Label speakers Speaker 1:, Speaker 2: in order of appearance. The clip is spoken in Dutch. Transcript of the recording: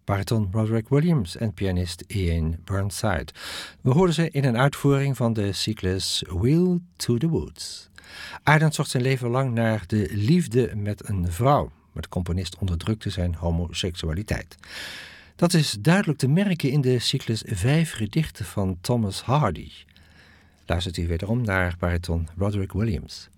Speaker 1: bariton Roderick Williams en pianist Ian Burnside. We hoorden ze in een uitvoering van de cyclus Wheel to the Woods. Ireland zocht zijn leven lang naar de liefde met een vrouw, maar de componist onderdrukte zijn homoseksualiteit. Dat is duidelijk te merken in de cyclus 5 gedichten van Thomas Hardy. Luistert u wederom naar bariton Roderick Williams.